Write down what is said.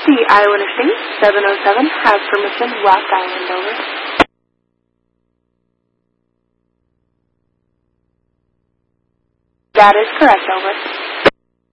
The Iowa Interstate 707 has permission Rock Island, over. That is correct, over.